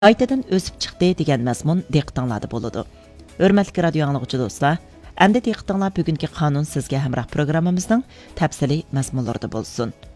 qaytadan o'sib chiqdi degan mazmun diqqətinizdə boludu. Hörmətli radio anlıqçı dostlar, əmdə diqqətinizlər bugünkü qanun sizə həmrah proqramımızın təfsili məzmunlarında bolsun.